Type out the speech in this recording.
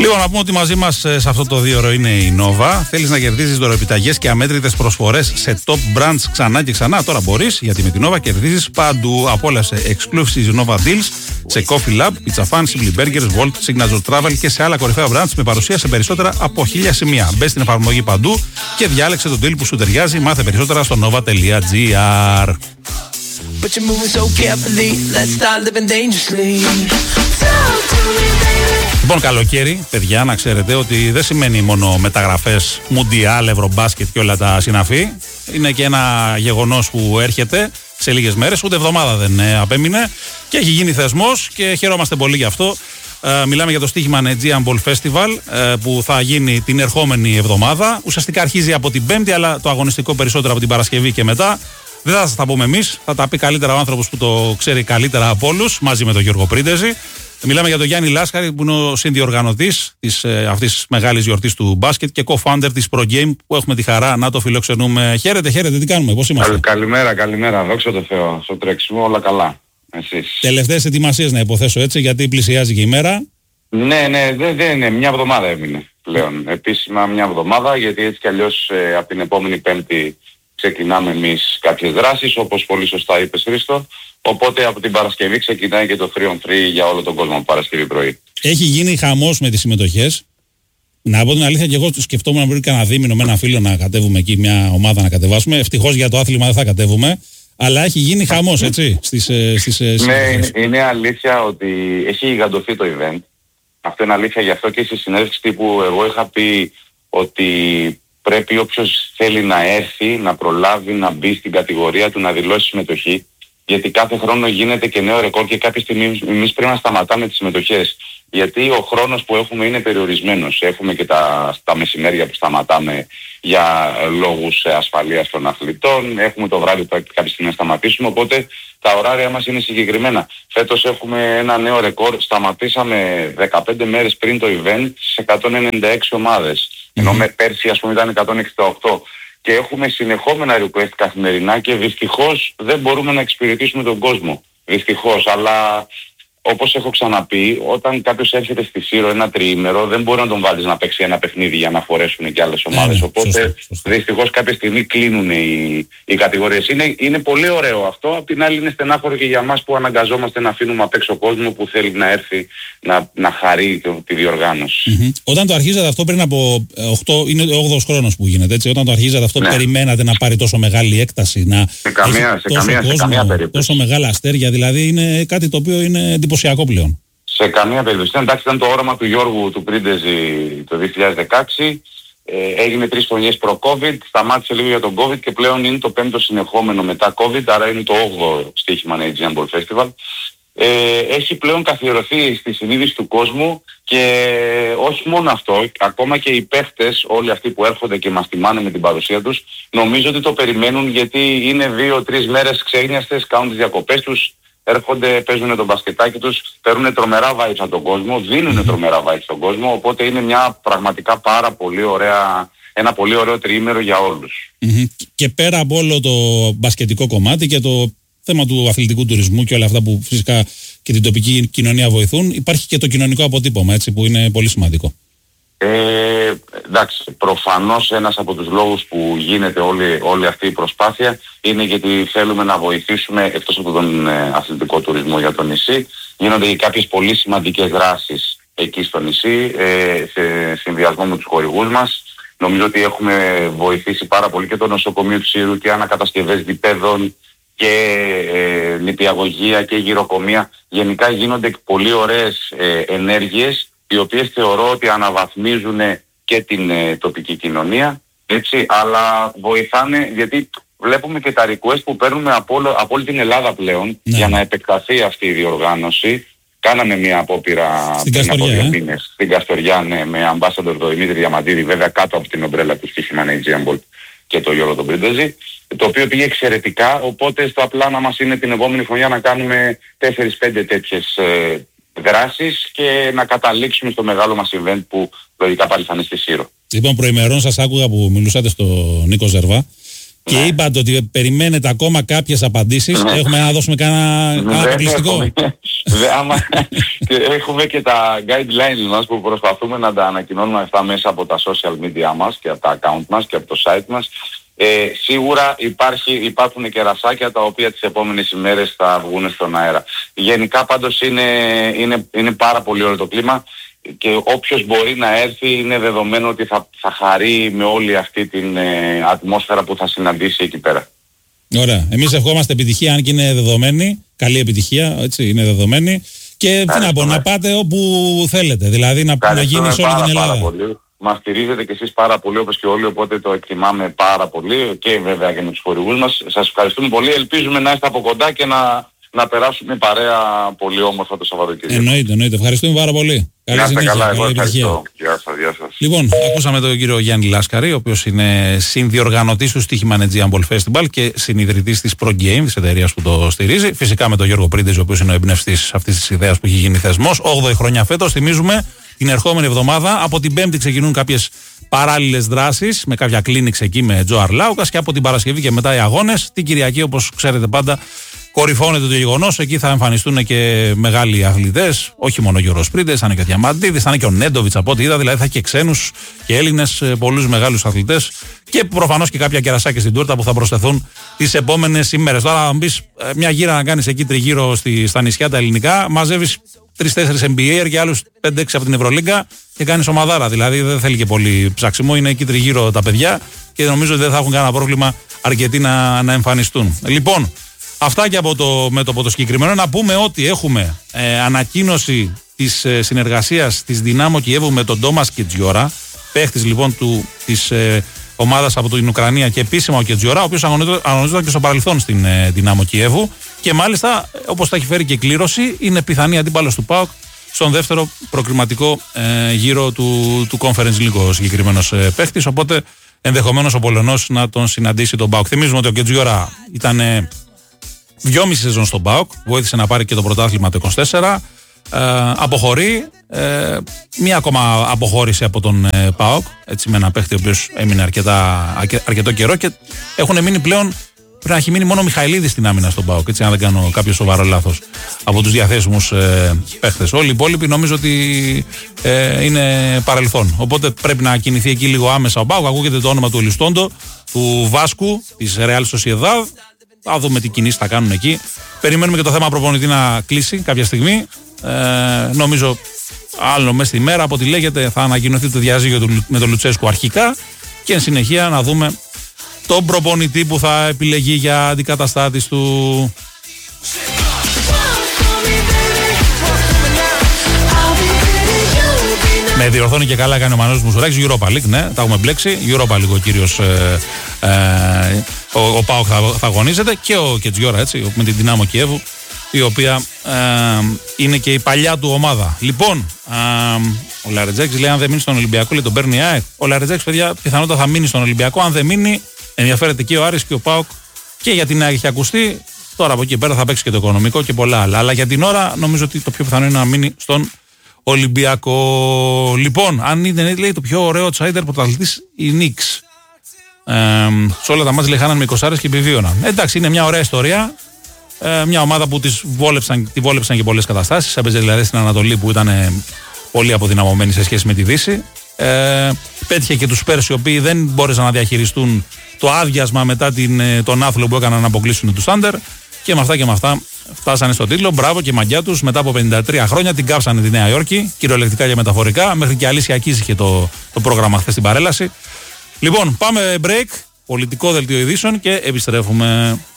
Λοιπόν, να πούμε ότι μαζί μας σε αυτό το 2ωρο είναι η Nova. Θέλεις να κερδίζεις δωρεοπιταγές και αμέτρητες προσφορές σε top brands ξανά και ξανά? Τώρα μπορείς, γιατί με την Nova κερδίζεις παντού. Απόλαυσε exclusive Nova deals σε Coffee Lab, Pizza Fan, Simply Burgers, Volt, Signature Travel και σε άλλα κορυφαία brands με παρουσία σε περισσότερα από 1000 σημεία. Μπες στην εφαρμογή παντού και διάλεξε τον deal που σου ταιριάζει. Μάθε περισσότερα στο nova.gr. But you're moving so carefully, let's start living dangerously. Λοιπόν, καλοκαίρι, παιδιά, να ξέρετε ότι δεν σημαίνει μόνο μεταγραφές, Μουντιάλ, Ευρωμπάσκετ και όλα τα συναφή. Είναι και ένα γεγονός που έρχεται σε λίγες μέρες, ούτε εβδομάδα δεν απέμεινε και έχει γίνει θεσμός και χαιρόμαστε πολύ γι' αυτό. Μιλάμε για το στοίχημα Aegean Ball Festival που θα γίνει την ερχόμενη εβδομάδα. Ουσιαστικά αρχίζει από την Πέμπτη, αλλά το αγωνιστικό περισσότερο από την Παρασκευή και μετά. Δεν θα σας τα πούμε εμείς, θα τα πει καλύτερα ο άνθρωπος που το ξέρει καλύτερα από όλους, μαζί με τον Γιώργο Πρίντεζη. Μιλάμε για τον Γιάννη Λάσχαρη, που είναι ο συνδιοργανωτής αυτής της μεγάλης γιορτής του μπάσκετ και co-founder της ProGame, που έχουμε τη χαρά να το φιλοξενούμε. Χαίρετε, τι κάνουμε, πώς είμαστε? Καλημέρα, δόξα τω Θεώ. Στο τρέξιμο όλα καλά. Εσείς? Τελευταίες ετοιμασίες να υποθέσω έτσι, γιατί πλησιάζει και η μέρα. Ναι, δεν είναι. Μια εβδομάδα έμεινε πλέον. Επίσημα μια εβδομάδα, γιατί έτσι κι αλλιώς από την επόμενη Πέμπτη ξεκινάμε εμείς κάποιες δράσεις, όπως πολύ σωστά είπες, Χρήστο. Οπότε από την Παρασκευή ξεκινάει και το Free on Free για όλο τον κόσμο Παρασκευή πρωί. Έχει γίνει χαμός με τις συμμετοχές. Να πω την αλήθεια, και εγώ σκεφτόμουν να βρει κανένα δίμηνο με ένα φίλο να κατέβουμε εκεί, μια ομάδα να κατεβάσουμε. Ευτυχώς για το άθλημα δεν θα κατέβουμε. Αλλά έχει γίνει χαμός, έτσι, στις ναι, είναι αλήθεια ότι έχει γιγαντωθεί το event. Αυτό είναι αλήθεια, γι' αυτό και στη συνέντευξη τύπου εγώ είχα πει ότι πρέπει όποιος θέλει να έρθει, να προλάβει να μπει στην κατηγορία του, να δηλώσει συμμετοχή. Γιατί κάθε χρόνο γίνεται και νέο ρεκόρ και κάποια στιγμή εμείς πρέπει να σταματάμε τις συμμετοχές. Γιατί ο χρόνος που έχουμε είναι περιορισμένος. Έχουμε και τα μεσημέρια που σταματάμε για λόγους ασφαλείας των αθλητών. Έχουμε το βράδυ που κάποια στιγμή να σταματήσουμε. Οπότε τα ωράρια μας είναι συγκεκριμένα. Φέτος έχουμε ένα νέο ρεκόρ. Σταματήσαμε 15 μέρες πριν το event σε 196 ομάδες. Ενώ πέρσι ας πούμε ήταν 168. Και έχουμε συνεχόμενα request καθημερινά και δυστυχώς δεν μπορούμε να εξυπηρετήσουμε τον κόσμο. Δυστυχώς, αλλά όπως έχω ξαναπεί, όταν κάποιος έρχεται στη Σύρο ένα τριήμερο δεν μπορεί να τον βάλεις να παίξει ένα παιχνίδι για να φορέσουν και άλλες ομάδες. Οπότε σωστά. Δυστυχώς κάποια στιγμή κλείνουν οι κατηγορίες. Είναι πολύ ωραίο αυτό, απ' την άλλη είναι στενάχωρο και για μας που αναγκαζόμαστε να αφήνουμε απ' έξω κόσμο που θέλει να έρθει να χαρεί τη διοργάνωση. Όταν το αρχίζατε αυτό πριν από 8, είναι ο 8ος χρόνος που γίνεται, έτσι, όταν το αρχίζατε αυτό περιμένατε να πάρει τόσο μεγάλη έκταση, να σε καμία περίπτωση. Τόσο μεγάλα αστέρια, δηλαδή είναι κάτι το οποίο είναι εντυπωσιακό πλέον. Σε καμία περίπτωση. Εντάξει, ήταν το όραμα του Γιώργου του Πρίντεζη το 2016. Έγινε 3 χρονιές προ-COVID, σταμάτησε λίγο για τον COVID και πλέον είναι το 5ο συνεχόμενο μετά COVID, άρα είναι το 8ο στοίχημα Aegean Ball Festival. Έχει πλέον καθιερωθεί στη συνείδηση του κόσμου και όχι μόνο αυτό, ακόμα και οι παίχτες, όλοι αυτοί που έρχονται και μας τιμάνε με την παρουσία τους, νομίζω ότι το περιμένουν, γιατί είναι 2-3 μέρες ξένιαστες, κάνουν τις διακοπές τους, έρχονται, παίζουν το μπασκετάκι τους, παίρνουν τρομερά vibes από τον κόσμο, δίνουν τρομερά vibes στον κόσμο, οπότε είναι μια πραγματικά πάρα πολύ ωραία, ένα πολύ ωραίο τριήμερο για όλους. Και πέρα από όλο το μπασκετικό κομμάτι και το θέμα του αθλητικού τουρισμού και όλα αυτά που φυσικά και την τοπική κοινωνία βοηθούν, υπάρχει και το κοινωνικό αποτύπωμα, έτσι, που είναι πολύ σημαντικό. Εντάξει, προφανώς ένας από τους λόγους που γίνεται όλη αυτή η προσπάθεια είναι γιατί θέλουμε να βοηθήσουμε, εκτός από τον αθλητικό τουρισμό για το νησί, γίνονται και κάποιες πολύ σημαντικές δράσεις εκεί στο νησί, σε συνδυασμό με τους χορηγούς μας. Νομίζω ότι έχουμε βοηθήσει πάρα πολύ και το νοσοκομείο του Σύρου και ανακατασκευές γηπέδων και νηπιαγωγεία και γυροκομεία. Γενικά γίνονται πολύ ωραίες ενέργειες, οι οποίες θεωρώ ότι αναβαθμίζουν και την τοπική κοινωνία, έτσι, αλλά βοηθάνε, γιατί βλέπουμε και τα request που παίρνουμε από όλη την Ελλάδα πλέον για να επεκταθεί αυτή η διοργάνωση. Κάναμε μια απόπειρα πριν από 2 μήνες στην Καστοριά, με ambassador τον Δημήτρη Διαμαντήρη, βέβαια κάτω από την ομπρέλα του στοίχημα Aegean Ball και το Γιώργο τον Πρίντεζη, το οποίο πήγε εξαιρετικά, οπότε στο πλάνα μας είναι την επόμενη χρονιά να κάνουμε 4-5 τέτοιες δράσεις και να καταλήξουμε στο μεγάλο μας event που λογικά πάλι θα είναι στη Σύρο. Λοιπόν, προημερών σας άκουγα που μιλούσατε στον Νίκο Ζερβά Και είπατε ότι περιμένετε ακόμα κάποιες απαντήσεις. Έχουμε να δώσουμε κανένα αποκλειστικό. Έχουμε και τα guidelines μας που προσπαθούμε να τα ανακοινώνουμε αυτά μέσα από τα social media μας και από τα account μας και από το site μας. Σίγουρα υπάρχουν κερασάκια τα οποία τις επόμενες ημέρες θα βγουν στον αέρα. Γενικά πάντως είναι πάρα πολύ ωραίο το κλίμα και όποιος μπορεί να έρθει είναι δεδομένο ότι θα χαρεί με όλη αυτή την ατμόσφαιρα που θα συναντήσει εκεί πέρα. Ωραία. Εμείς ευχόμαστε επιτυχία, αν και είναι δεδομένη. Καλή επιτυχία, έτσι, είναι δεδομένη. Και τι να πω, να πάτε όπου θέλετε. Δηλαδή να γίνει σε όλη την Ελλάδα. Μας στηρίζετε κι εσείς πάρα πολύ όπως και όλοι, οπότε το εκτιμάμε πάρα πολύ και βέβαια και με τους χορηγούς μας. Σας ευχαριστούμε πολύ. Ελπίζουμε να είστε από κοντά και να περάσουμε παρέα πολύ όμορφα το Σαββατοκύριακο. Εννοείται. Ευχαριστούμε πάρα πολύ. Καλή συνέχεια. Καλά, εγώ ευχαριστώ. Γεια σας. Λοιπόν, ακούσαμε τον κύριο Γιάννη Λάσκαρη, ο οποίος είναι συνδιοργανωτής του Στοίχημα Netgeambol Festival και συνιδρυτής της Pro Game, της εταιρείας που το στηρίζει. Φυσικά με τον Γιώργο Πρίντεζ, ο οποίος είναι ο εμπνευστής αυτής της ιδέας που έχει γίνει θεσμός. 8η χρονιά φέτος, θυμίζουμε. Την ερχόμενη εβδομάδα, από την Πέμπτη ξεκινούν κάποιες παράλληλες δράσεις με κάποια κλίνιξ εκεί με Τζο Αρλάουκας και από την Παρασκευή και μετά οι αγώνες. Την Κυριακή, όπως ξέρετε πάντα, κορυφώνεται το γεγονός. Εκεί θα εμφανιστούν και μεγάλοι αθλητές, όχι μόνο ο Γιώργος Πρίντεζ, θα είναι και ο Διαμαντίδης, θα είναι και ο Νέντοβιτς από ό,τι είδα. Δηλαδή θα έχει και ξένους και Έλληνες, πολλούς μεγάλους αθλητές και προφανώς και κάποια κερασάκια στην τούρτα που θα προσθεθούν τις επόμενες ημέρες. Τώρα, αν μπεις μια γύρα να κάνεις εκεί τριγύρω στα νησιά τα ελληνικά, μαζεύεις 3-4 NBA και άλλους 5-6 από την Ευρωλίγκα και κάνεις ομαδάρα. Δηλαδή δεν θέλει και πολύ ψάξιμο, είναι εκεί τριγύρω τα παιδιά και νομίζω ότι δεν θα έχουν κανένα πρόβλημα αρκετοί να εμφανιστούν. Λοιπόν, αυτά και από το μέτωπο το συγκεκριμένο. Να πούμε ότι έχουμε ανακοίνωση της συνεργασίας της Δυνάμο Κιέβου με τον Ντόμας Κετζιόρα, παίχτης λοιπόν της ομάδας από την Ουκρανία και επίσημα ο Κετζιόρα, ο οποίος αγωνιζόταν και στο παρελθόν στην Δυνάμο Κιέβου και μάλιστα, όπως θα έχει φέρει και κλήρωση, είναι πιθανή αντίπαλος του ΠΑΟΚ στον δεύτερο προκριματικό γύρο του Conference League ο συγκεκριμένος παίχτης, οπότε ενδεχομένως ο Πολωνός να τον συναντήσει τον ΠΑΟΚ. Θυμίζουμε ότι ο Κετζιόρα ήταν 2,5 σεζόν στον ΠΑΟΚ, βοήθησε να πάρει και το πρωτάθλημα το 24. Αποχωρεί, μία ακόμα αποχώρηση από τον ΠΑΟΚ, έτσι, με ένα παίχτη ο οποίος έμεινε αρκετό καιρό και έχουν μείνει πλέον, πρέπει να έχει μείνει μόνο ο Μιχαηλίδης στην άμυνα στον ΠΑΟΚ, έτσι, αν δεν κάνω κάποιο σοβαρό λάθος από τους διαθέσιμους παίχτες. Όλοι οι υπόλοιποι νομίζω ότι είναι παρελθόν, οπότε πρέπει να κινηθεί εκεί λίγο άμεσα ο ΠΑΟΚ. Ακούγεται το όνομα του Ελιστόντο, του Βάσκου της Real Sociedad. Θα δούμε τι κινήσεις θα κάνουν εκεί. Περιμένουμε και το θέμα προπονητή να κλείσει κάποια στιγμή. Νομίζω άλλο μέσα στη μέρα, από ό,τι λέγεται, θα ανακοινωθεί το διαζύγιο με τον Λουτσέσκου αρχικά και εν συνεχεία να δούμε τον προπονητή που θα επιλεγεί για αντικαταστάτης του. Με διορθώνει και καλά κάνει ο Μανώλης Μουσουράκης. Europa League, ναι, τα έχουμε μπλέξει. Europa League ο κύριος ο ΠΑΟΚ θα αγωνίζεται και ο Κετζιόρα, έτσι, με την Δυνάμο Κιέβου, η οποία είναι και η παλιά του ομάδα. Λοιπόν, ο Λαρετζάκης λέει: αν δεν μείνει στον Ολυμπιακό, λέει τον παίρνει η ΑΕΚ. Ο Λαρετζάκης, παιδιά, πιθανότατα θα μείνει στον Ολυμπιακό. Αν δεν μείνει, ενδιαφέρεται και ο Άρης και ο ΠΑΟΚ και για την ΑΕΚ έχει ακουστεί. Τώρα από εκεί πέρα θα παίξει και το οικονομικό και πολλά άλλα. Αλλά για την ώρα νομίζω ότι το πιο πιθανό είναι να μείνει στον Ολυμπιακό. Λοιπόν, αν είναι, λέει, το πιο ωραίο outsider πρωταθλητής η Νίξ. Σε όλα τα μάτια λέει χάναν με 20 και επιβίωναν. Εντάξει, είναι μια ωραία ιστορία. Μια ομάδα που τη βόλεψαν και πολλές καταστάσεις. Έπαιζε δηλαδή στην Ανατολή που ήταν πολύ αποδυναμωμένη σε σχέση με τη Δύση. Πέτυχε και τους Σπέρς οι οποίοι δεν μπόρεσαν να διαχειριστούν το άδειασμα μετά τον άθλο που έκαναν να αποκλείσουν τους Thunder. Και με αυτά φτάσανε στο τίτλο. Μπράβο και μαγιά τους. Μετά από 53 χρόνια την κάψανε τη Νέα Υόρκη, κυριολεκτικά και μεταφορικά. Μέχρι και Αλήσια Κίζ είχε το πρόγραμμα χθες στην παρέλαση. Λοιπόν, πάμε break, πολιτικό δελτίο ειδήσεων και επιστρέφουμε.